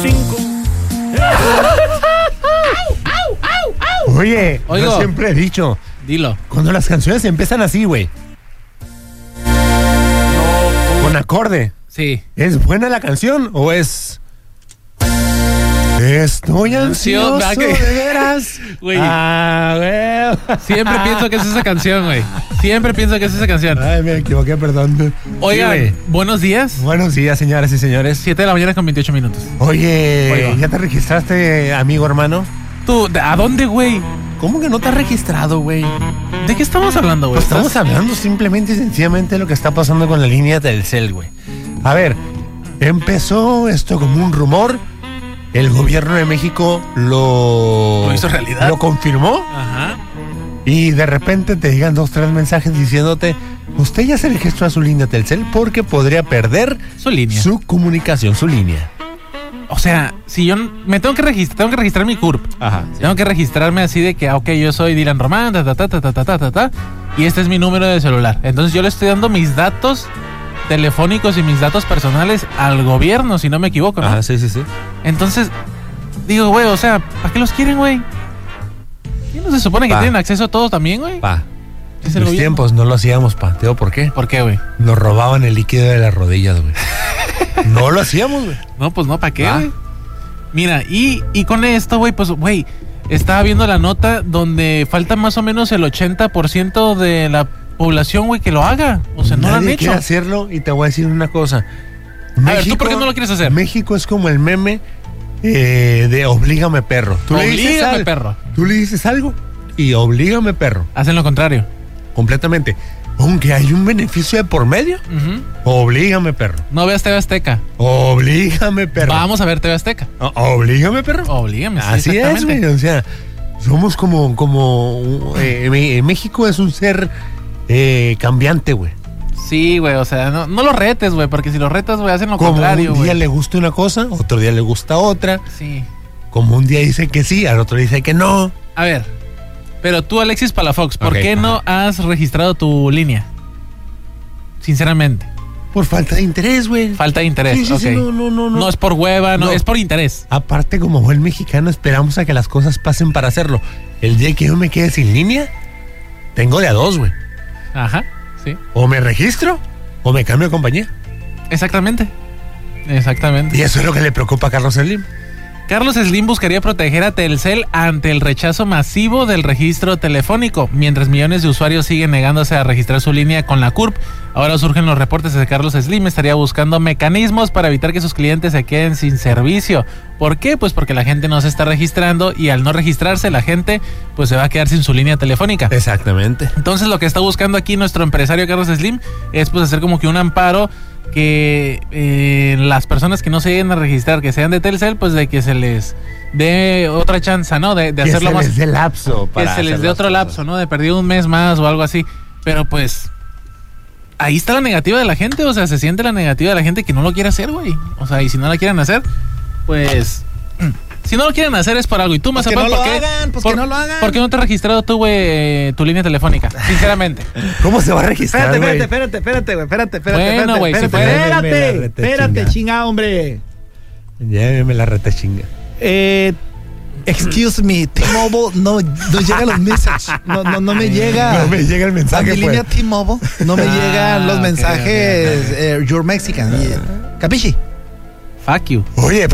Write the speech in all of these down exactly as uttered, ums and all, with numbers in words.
cinco. Oye, Oigo. yo siempre he dicho, Dilo. cuando las canciones empiezan así, güey, con acorde, Sí. ¿es buena la canción o es... Estoy ansioso, ¿verdad que- de veras? Güey. Ah, güey. Siempre pienso que es esa canción, güey. Siempre pienso que es esa canción. Ay, me equivoqué, perdón. Oigan, Sí, güey. buenos días. Buenos días, señoras y señores. siete de la mañana con veintiocho minutos. Oye, Oiga. ¿ya te registraste, amigo hermano? ¿Tú, de- a dónde, güey? ¿Cómo que no te has registrado, güey? ¿De qué estamos hablando, güey? Pues estamos ¿Estás- hablando simplemente y sencillamente de lo que está pasando con la línea Telcel, güey. A ver, empezó esto como un rumor. El gobierno de México lo... ¿Lo hizo realidad? Lo confirmó. Ajá. Y de repente te llegan dos, tres mensajes diciéndote, usted ya se registró a su línea Telcel porque podría perder Su línea. su comunicación, su línea. O sea, si yo n- me tengo que registrar, tengo que registrar mi C U R P. Ajá. Tengo que registrarme así de que, ah, ok, yo soy Dylan Román, ta, ta, ta, ta, ta, ta, ta, ta, ta, y este es mi número de celular. Entonces yo le estoy dando mis datos telefónicos y mis datos personales al gobierno, si no me equivoco, ¿no? Ajá, sí, sí, sí. Entonces, digo, güey, o sea, ¿para qué los quieren, güey? ¿Y no se supone que Pa. tienen acceso a todo también, güey? Pa, Es en el los gobierno. tiempos no lo hacíamos, pa. ¿Te digo por qué? ¿Por qué, güey? Nos robaban el líquido de las rodillas, güey. No lo hacíamos, güey. No, pues no, ¿para qué, Ah. güey? Mira, y, y con esto, güey, pues, güey, estaba viendo la nota donde falta más o menos el ochenta por ciento de la población, güey, que lo haga. O sea, no lo han Nadie hecho. quiere hacerlo y te voy a decir una cosa. A ver, ¿tú por qué no lo quieres hacer? México es como el meme eh, de oblígame perro. Tú le dices Oblígame, al- perro. Tú le dices algo y oblígame perro. Hacen lo contrario. Completamente. Aunque hay un beneficio de por medio, Ujú. oblígame perro. No veas T V Azteca. Oblígame perro. Vamos a ver T V Azteca. O- oblígame perro. Oblígame, sí, Así es, exactamente. güey. O sea, somos como, como eh, Me- México es un ser eh, cambiante, güey. Sí, güey, o sea, no, no los retes, güey, porque si los retas, güey, hacen lo Como contrario, un día güey. le gusta una cosa, otro día le gusta otra. Sí. Como un día dice que sí, al otro dice que no. A ver, pero tú, Alexis Palafox, ¿por Ok, qué no has registrado tu línea? Sinceramente. Por falta de interés, güey. Falta de interés. Sí, sí, sí, ok. no, no, no, no. No es por hueva, no, No. es por interés. Aparte, como buen mexicano, esperamos a que las cosas pasen para hacerlo. El día que yo me quede sin línea, tengo de a dos, güey. Ajá, sí. O me registro o me cambio de compañía. Exactamente. Exactamente. Y eso es lo que le preocupa a Carlos Slim. Carlos Slim buscaría proteger a Telcel ante el rechazo masivo del registro telefónico, mientras millones de usuarios siguen negándose a registrar su línea con la C U R P. Ahora surgen los reportes de que Carlos Slim estaría buscando mecanismos para evitar que sus clientes se queden sin servicio. ¿Por qué? Pues porque la gente no se está registrando y al no registrarse la gente pues se va a quedar sin su línea telefónica. Exactamente. Entonces lo que está buscando aquí nuestro empresario Carlos Slim es pues hacer como que un amparo que eh, las personas que no se lleguen a registrar, que sean de Telcel, pues de que se les dé otra chance, ¿no? De, de Que hacerlo se más... les dé lapso. Que para se les hacer dé las otro cosas. lapso, ¿no? De perdido un mes más o algo así. Pero pues... Ahí está la negativa de la gente, o sea, se siente la negativa de la gente que no lo quiere hacer, güey. O sea, y si no la quieren hacer, pues... Si no lo quieren hacer es por algo. Y tú, Pues que Mazapán, no ¿por lo qué? hagan, pues por, que no lo hagan. ¿Por qué no te has registrado tú, güey, eh, tu línea telefónica? Sinceramente. ¿Cómo se va a registrar, Espérate, güey? espérate, espérate, espérate, güey. Espérate, espérate, Bueno, espérate. güey, si espérate, puede. Me la espérate, rete espérate, chinga. chinga, hombre. Ya me la reta chinga. Eh, excuse me, T-Mobile no, no llegan los mensajes. No, no, no me llega. No me llega el A mensaje, mi pues. línea T-Mobile no me Ah, llegan los ok, mensajes. ok, ok. eh, You're Mexican. ¿Capichi? Fuck you. Oye,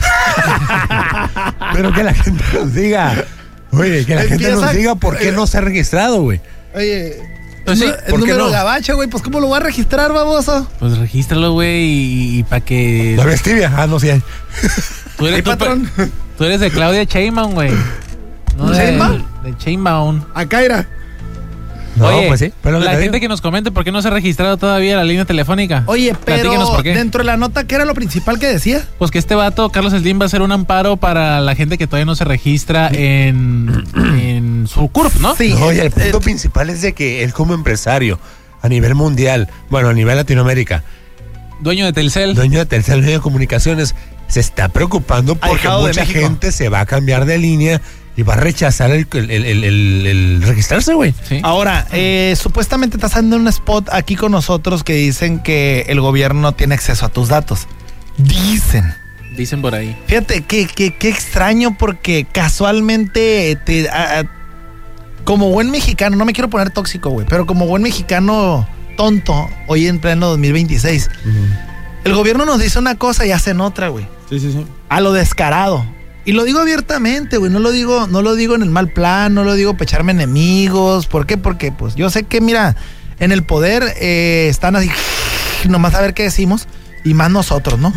pero que la gente nos diga. Oye, que la gente Empieza- nos diga por qué no se ha registrado, güey. Oye, Pues el, sí, nu- el ¿por qué número no? gabacho, güey, pues ¿cómo lo voy a registrar, baboso? Pues regístralo, güey, y, y para que... ¿La ves tibia? Ah, no, sí hay. Tú eres, Ay, tú, patrón. tú eres de Claudia Sheinbaum, güey. No de- ¿Sheinbaum? De Sheinbaum. Acá era. No, Oye, pues sí. Pero lo la que te gente digo. que nos comente por qué no se ha registrado todavía la línea telefónica. Oye, pero Platíquenos por qué. dentro de la nota, ¿qué era lo principal que decía? Pues que este vato, Carlos Slim, va a hacer un amparo para la gente que todavía no se registra en, en su C U R P, ¿no? Sí. Oye, el punto Eh, principal es de que él como empresario, a nivel mundial, bueno, a nivel Latinoamérica, Dueño de Telcel. dueño de Telcel Medio de Comunicaciones, se está preocupando porque Ahijado de mucha México. gente se va a cambiar de línea y va a rechazar el, el, el, el- el- el registrarse, güey. Sí. Ahora, eh, supuestamente estás haciendo un spot aquí con nosotros que dicen que el gobierno no tiene acceso a tus datos. Dicen. Dicen por ahí. Fíjate, qué que, que extraño porque casualmente, te, a, a, como buen mexicano, no me quiero poner tóxico, güey, pero como buen mexicano tonto, hoy en pleno dos mil veintiséis, uh-huh. el gobierno nos dice una cosa y hacen otra, güey. Sí, sí, sí. A lo descarado. Y lo digo abiertamente, güey, no lo digo, no lo digo en el mal plan, no lo digo para echarme enemigos. ¿Por qué? Porque pues yo sé que, mira, en el poder eh, están así, nomás a ver qué decimos, y más nosotros, ¿no?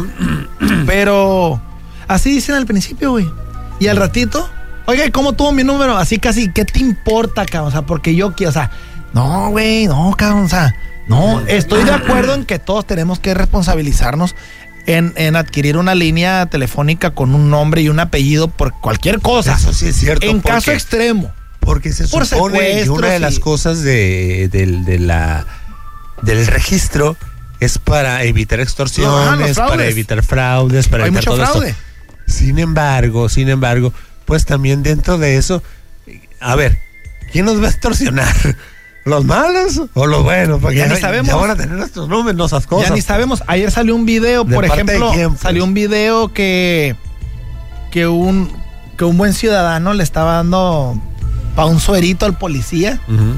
Pero así dicen al principio, güey. Y al ratito, oiga, ¿cómo tuvo mi número? Así casi, ¿qué te importa, cabrón? O sea, porque yo quiero, o sea, no, güey, no, cabrón, o sea, no, estoy de acuerdo en que todos tenemos que responsabilizarnos en, en adquirir una línea telefónica con un nombre y un apellido por cualquier cosa. Eso sí es cierto. En caso extremo. Porque se por supone que una de las y... cosas de, de, de la, del registro es para evitar extorsiones, no, para evitar fraudes, para Hay evitar mucho todo fraude. esto. Sin embargo, sin embargo, pues también dentro de eso, a ver, ¿quién nos va a extorsionar? ¿Los malos o los buenos? Porque ya, ya ni sabemos. Ya van a tener nuestros números, nuestras cosas. Ya ni sabemos. Ayer salió un video, por ejemplo, quién, pues? salió un video que que un que un buen ciudadano le estaba dando para un suerito al policía. Uh-huh.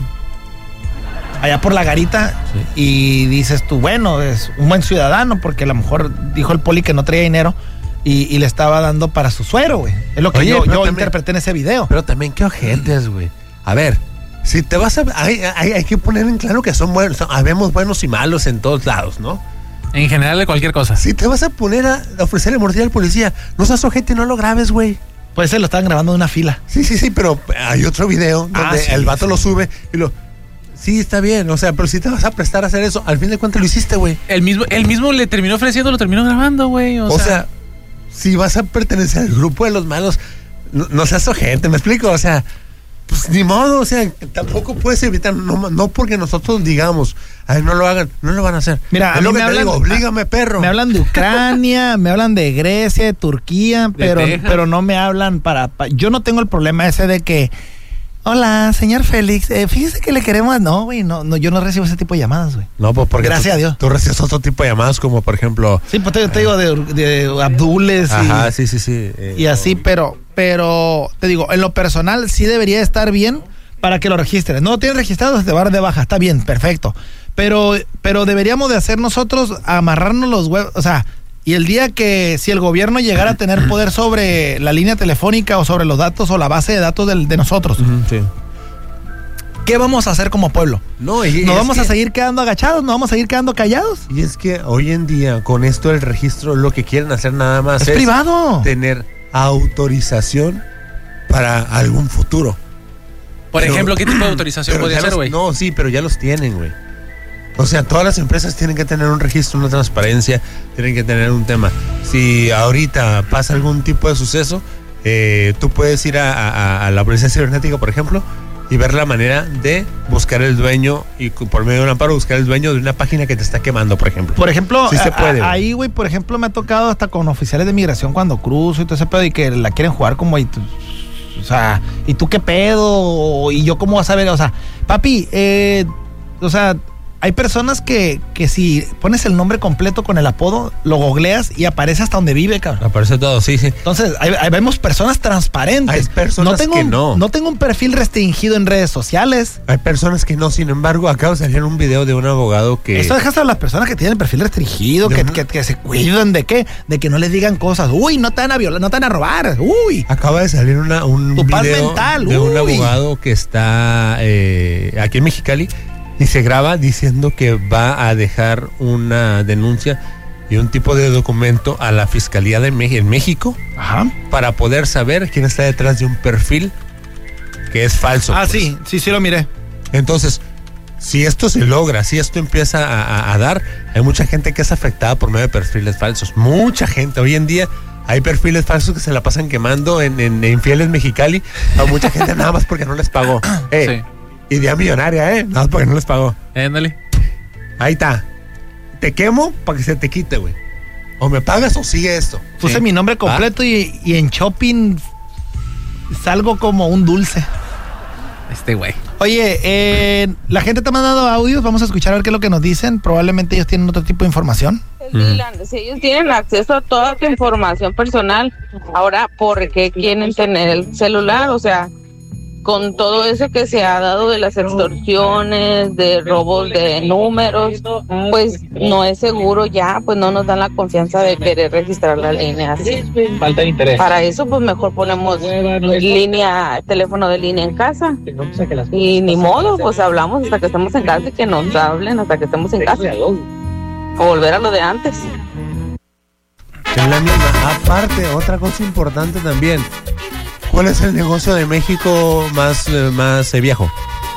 Allá por la garita, sí. Y dices tú, bueno, es un buen ciudadano porque a lo mejor dijo el poli que no traía dinero y, y le estaba dando para su suero, güey. Es lo que Oye, yo, yo también, interpreté en ese video. Pero también qué ojetes, güey. A ver, si te vas a... Hay, hay, hay que poner en claro que son buenos, son, habemos buenos y malos en todos lados, ¿no? En general de cualquier cosa. Si te vas a poner a ofrecerle mordida al policía, no seas ojete, no lo grabes, güey. Pues se lo estaban grabando de una fila. Sí, sí, sí, pero hay otro video donde ah, sí, el vato sí. lo sube y lo... Sí, está bien, o sea, pero si te vas a prestar a hacer eso, al fin de cuentas lo hiciste, güey. El mismo, el mismo le terminó ofreciendo, lo terminó grabando, güey. O, o sea, sea, si vas a pertenecer al grupo de los malos, no, no seas ojete, ¿me explico? O sea, pues ni modo, o sea, tampoco puedes evitar, no, no porque nosotros digamos, ay, no lo hagan, no lo van a hacer. Mira, es a mí lo me que hablan, te digo, oblígame, perro. Me hablan de Ucrania, me hablan de Grecia, de Turquía, de pero, pero no me hablan para, para... Yo no tengo el problema ese de que... Hola, señor Félix, eh, fíjese que le queremos... No, güey, no, no, yo no recibo ese tipo de llamadas, güey. No, pues porque gracias tú, a Dios. Tú recibes otro tipo de llamadas como, por ejemplo... Sí, pues te, te digo de, de Abdules y... Ajá, sí, sí, sí. Eh, y así, pero, pero, te digo, en lo personal sí debería estar bien para que lo registres. No lo tienes registrado, se te va a dar de baja, está bien, perfecto. Pero, pero deberíamos de hacer nosotros, amarrarnos los huevos, o sea... Y el día que si el gobierno llegara a tener poder sobre la línea telefónica o sobre los datos o la base de datos del, de nosotros, uh-huh, sí. ¿Qué vamos a hacer como pueblo? No, y ¿Nos vamos que, a seguir quedando agachados? ¿Nos vamos a seguir quedando callados? Y es que hoy en día, con esto del registro, lo que quieren hacer nada más es, es privado. Tener autorización para algún futuro. Por pero, ejemplo, ¿qué tipo de autorización podría ser, güey? No, sí, pero ya los tienen, güey. O sea, todas las empresas tienen que tener un registro, una transparencia, tienen que tener un tema. Si ahorita pasa algún tipo de suceso, eh, tú puedes ir a, a, a la policía cibernética, por ejemplo, y ver la manera de buscar el dueño y por medio de un amparo buscar el dueño de una página que te está quemando, por ejemplo. Por ejemplo, sí se puede, a, ahí, güey, por ejemplo, me ha tocado hasta con oficiales de migración cuando cruzo y todo ese pedo y que la quieren jugar como... Y, o sea, ¿y tú qué pedo? ¿Y yo cómo vas a ver? O sea, papi, eh, o sea... Hay personas que, que si pones el nombre completo con el apodo, lo googleas y aparece hasta donde vive, cabrón. Aparece todo, sí, sí. Entonces, ahí, ahí vemos personas transparentes. Hay personas no tengo que un, no. No tengo un perfil restringido en redes sociales. Hay personas que no, sin embargo, acaba de salir un video de un abogado que... Eso dejas a las personas que tienen el perfil restringido, que, que, que se cuidan de qué, de que no les digan cosas. Uy, no te van a violar, no te van a robar. Uy. Acaba de salir una, un tu video paz mental. de Uy. un abogado que está eh, aquí en Mexicali. Y se graba diciendo que va a dejar una denuncia y un tipo de documento a la Fiscalía de Me- en México. Ajá. Para poder saber quién está detrás de un perfil que es falso. Ah, pues. sí, sí, sí lo miré. Entonces, si esto se logra, si esto empieza a, a, a dar, hay mucha gente que es afectada por medio de perfiles falsos. Mucha gente. Hoy en día hay perfiles falsos que se la pasan quemando en, en, en Infieles Mexicali a mucha gente nada más porque no les pagó. Eh, sí. Idea millonaria, ¿eh? Nada más porque no les pagó. Éndale. Ahí está. Te quemo para que se te quite, güey. O me pagas o sigue esto. Puse ¿sí? mi nombre completo ¿Ah? y, y en shopping salgo como un dulce. Este güey. Oye, eh, la gente te ha mandado audios. Vamos a escuchar a ver qué es lo que nos dicen. Probablemente ellos tienen otro tipo de información. Dylan, si ellos tienen acceso a toda tu información personal, ahora, ¿por qué quieren tener el celular? O sea, con todo eso que se ha dado de las extorsiones, de robos de números, pues no es seguro ya, pues no nos dan la confianza de querer registrar la línea así. Falta de interés. Para eso, pues mejor ponemos línea, teléfono de línea en casa. Y ni modo, pues hablamos hasta que estemos en casa y que nos hablen hasta que estemos en casa. O volver a lo de antes. Es la misma. Aparte, otra cosa importante también. ¿Cuál es el negocio de México más, eh, más eh, viejo?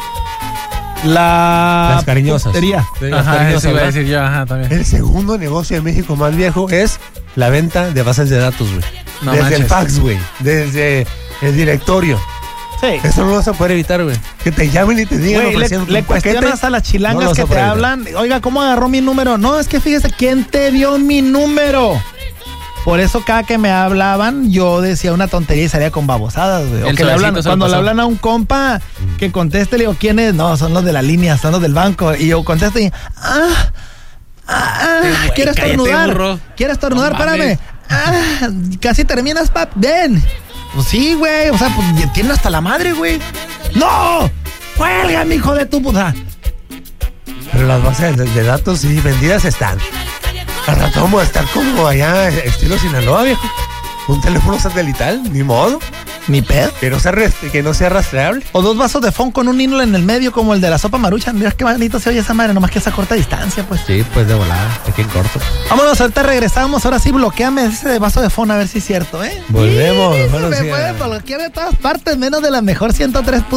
La Las cariñosas. putería. Las Ajá, cariñosas, eso iba a ¿verdad? decir yo, ajá, también. El segundo negocio de México más viejo es la venta de bases de datos, güey. No Desde manches. el fax, güey. Desde el directorio. Sí. Eso no lo vas a poder evitar, güey. Que te llamen y te digan Güey, le, ofreciendo le un paquete. cuestionas a las chilangas No lo vas que a te poder evitar. hablan. Oiga, ¿cómo agarró mi número? No, es que fíjese, ¿quién te dio mi número? Por eso cada que me hablaban, yo decía una tontería y salía con babosadas, güey. O El que le hablan, suavecito se lo cuando le pasó. hablan a un compa, que conteste, le digo, ¿quién es? No, son los de la línea, son los del banco. Y yo contesto y, ah, ah, Sí, güey, ¿quieres cállate, estornudar? burro. ¿Quieres estornudar? No Espérame. mames. Ah, casi terminas, pap, ven. Pues sí, güey, o sea, pues tiene hasta la madre, güey. ¡No! ¡Cuelga, mi hijo de tu puta! Pero las bases de, de datos sí vendidas están. Al rato vamos a estar como allá, estilo Sinaloa, viejo. Un teléfono satelital, ni modo. Ni pedo. Que no sea, rest- que no sea rastreable. O dos vasos de fond con un hilo en el medio, como el de la sopa Maruchan. Mira qué bonito se oye esa madre, nomás que esa corta distancia, pues. Sí, pues de volada, aquí en corto. Vámonos, ahorita regresamos. Ahora sí, bloqueame ese vaso de fond, a ver si es cierto, ¿eh? Volvemos, Sí, buenos se días. puede bloquear de todas partes, menos de la mejor ciento tres.